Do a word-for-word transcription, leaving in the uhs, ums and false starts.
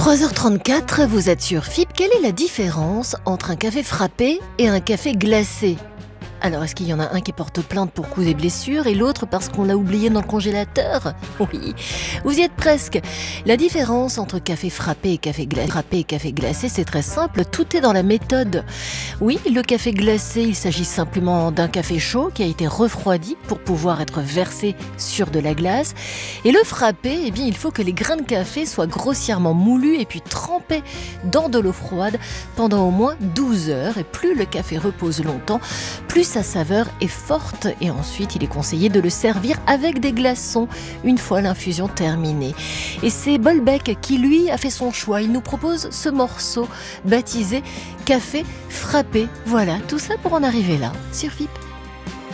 trois heures trente-quatre, vous êtes sur F I P. Quelle est la différence entre un café frappé et un café glacé? Alors, est-ce qu'il y en a un qui porte plainte pour coups et blessures et l'autre parce qu'on l'a oublié dans le congélateur? Oui, vous y êtes presque. La différence entre café frappé et café glacé, frappé et café glacé, c'est très simple, tout est dans la méthode. Oui, le café glacé, il s'agit simplement d'un café chaud qui a été refroidi pour pouvoir être versé sur de la glace. Et le frappé, eh bien, il faut que les grains de café soient grossièrement moulus et puis trempés dans de l'eau froide pendant au moins douze heures. Et plus le café repose longtemps, plus sa saveur est forte, et ensuite il est conseillé de le servir avec des glaçons une fois l'infusion terminée. Et c'est Bolbec qui lui a fait son choix. Il nous propose ce morceau baptisé café frappé. Voilà, tout ça pour en arriver là sur F I P.